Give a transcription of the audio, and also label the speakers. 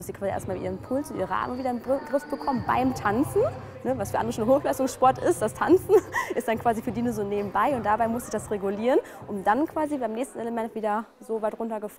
Speaker 1: Sie quasi erstmal ihren Puls und ihre Atmung wieder im Griff bekommen beim Tanzen, ne, was für andere schon Hochleistungssport ist. Das Tanzen ist dann quasi für die nur so nebenbei und dabei muss ich das regulieren, um dann quasi beim nächsten Element wieder so weit runtergefahren